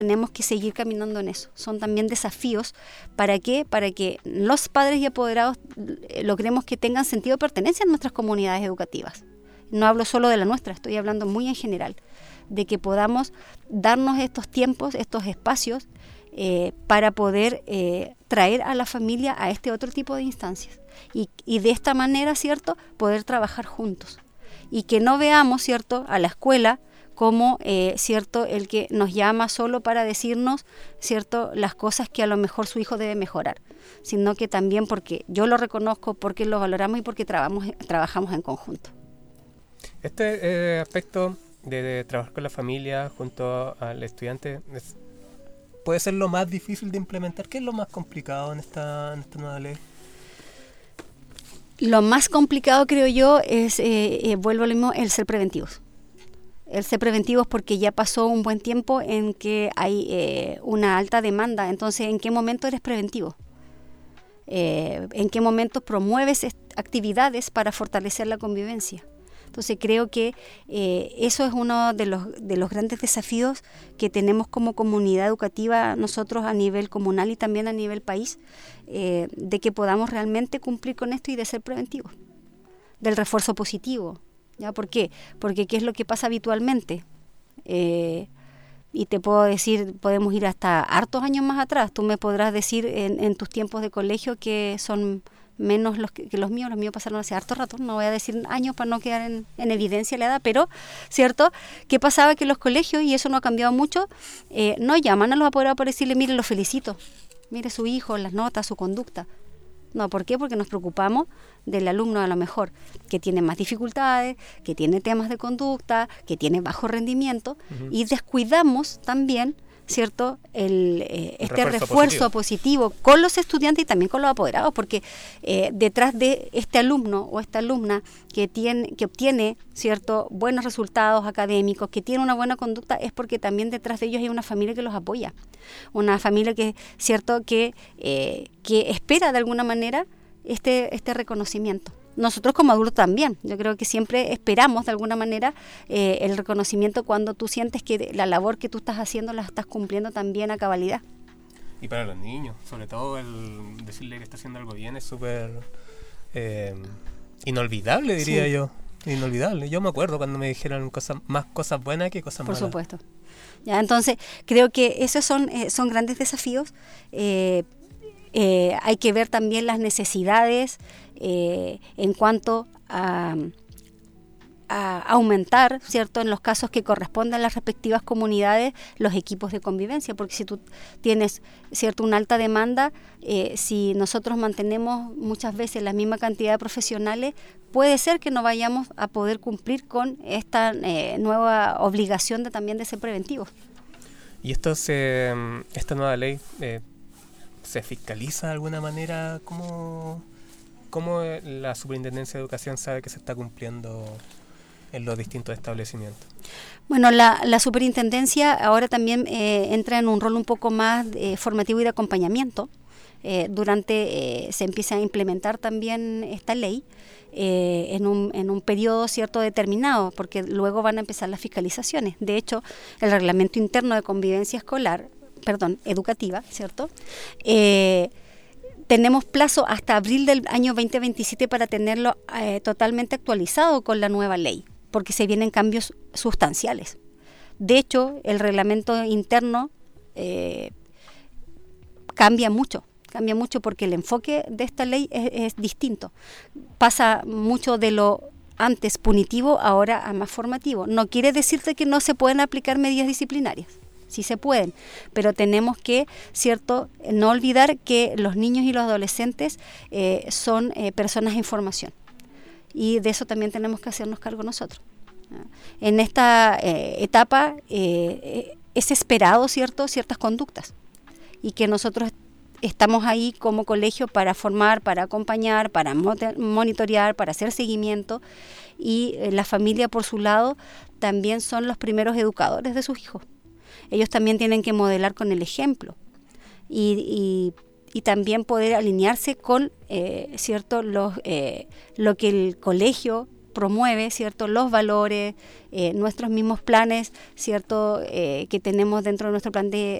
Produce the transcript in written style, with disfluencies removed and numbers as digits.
tenemos que seguir caminando en eso. Son también desafíos. ¿Para qué? Para que los padres y apoderados logremos que tengan sentido de pertenencia en nuestras comunidades educativas. No hablo solo de la nuestra, estoy hablando muy en general, de que podamos darnos estos tiempos, estos espacios, para poder traer a la familia a este otro tipo de instancias. Y de esta manera, ¿cierto?, poder trabajar juntos. Y que no veamos, ¿cierto?, a la escuela como, ¿cierto?, el que nos llama solo para decirnos, ¿cierto?, las cosas que a lo mejor su hijo debe mejorar, sino que también porque yo lo reconozco, porque lo valoramos y porque trabajamos en conjunto. Este aspecto de trabajar con la familia junto al estudiante puede ser lo más difícil de implementar. ¿Qué es lo más complicado en esta nueva ley? Lo más complicado, creo yo, es, vuelvo a lo mismo, el ser preventivos. El ser preventivos porque ya pasó un buen tiempo en que hay una alta demanda. Entonces, ¿en qué momento eres preventivo? ¿En qué momento promueves actividades para fortalecer la convivencia? Entonces creo que eso es uno de los grandes desafíos que tenemos como comunidad educativa nosotros a nivel comunal y también a nivel país, de que podamos realmente cumplir con esto y de ser preventivos, del refuerzo positivo. ¿Ya? ¿Por qué? Porque ¿qué es lo que pasa habitualmente? Y te puedo decir, podemos ir hasta hartos años más atrás. Tú me podrás decir en tus tiempos de colegio que son menos que los míos pasaron hace harto rato, no voy a decir años para no quedar en evidencia la edad, pero, ¿cierto? ¿Qué pasaba? Que los colegios, y eso no ha cambiado mucho, no llaman a los apoderados para decirle, mire, lo felicito, mire su hijo, las notas, su conducta. No, ¿por qué? Porque nos preocupamos del alumno a lo mejor que tiene más dificultades, que tiene temas de conducta, que tiene bajo rendimiento, y descuidamos también, ¿cierto?, este refuerzo positivo con los estudiantes y también con los apoderados, porque detrás de este alumno o esta alumna que obtiene, ¿cierto?, buenos resultados académicos, que tiene una buena conducta, es porque también detrás de ellos hay una familia que los apoya, una familia que, ¿cierto?, que espera de alguna manera este reconocimiento. Nosotros como adultos también, yo creo que siempre esperamos de alguna manera el reconocimiento cuando tú sientes que la labor que tú estás haciendo la estás cumpliendo también a cabalidad. Y para los niños, sobre todo el decirle que está haciendo algo bien es súper inolvidable, diría yo. Inolvidable. Yo me acuerdo cuando me dijeron más cosas buenas que cosas malas. Por supuesto. Ya, entonces, creo que esos son grandes desafíos. Hay que ver también las necesidades en cuanto a aumentar, ¿cierto?, en los casos que correspondan a las respectivas comunidades, los equipos de convivencia, porque si tú tienes, ¿cierto?, una alta demanda, si nosotros mantenemos muchas veces la misma cantidad de profesionales, puede ser que no vayamos a poder cumplir con esta nueva obligación también de ser preventivos. Y esta nueva ley ¿se fiscaliza de alguna manera? ¿Cómo la Superintendencia de Educación sabe que se está cumpliendo en los distintos establecimientos? Bueno, la Superintendencia ahora también entra en un rol un poco más formativo y de acompañamiento. Se empieza a implementar también esta ley en un periodo cierto determinado, porque luego van a empezar las fiscalizaciones. De hecho, el reglamento interno de convivencia educativa, ¿cierto? Tenemos plazo hasta abril del año 2027 para tenerlo totalmente actualizado con la nueva ley, porque se vienen cambios sustanciales. De hecho, el reglamento interno cambia mucho porque el enfoque de esta ley es distinto. Pasa mucho de lo antes punitivo ahora a más formativo. No quiere decirte que no se pueden aplicar medidas disciplinarias. Sí se pueden, pero tenemos que, ¿cierto?, no olvidar que los niños y los adolescentes son personas en formación, y de eso también tenemos que hacernos cargo nosotros. En esta etapa es esperado, ¿cierto?, ciertas conductas, y que nosotros estamos ahí como colegio para formar, para acompañar, para monitorear, para hacer seguimiento, y la familia por su lado también son los primeros educadores de sus hijos. Ellos también tienen que modelar con el ejemplo y también poder alinearse con, ¿cierto?, lo que el colegio promueve, ¿cierto?, los valores, nuestros mismos planes, ¿cierto?, que tenemos dentro de nuestro plan de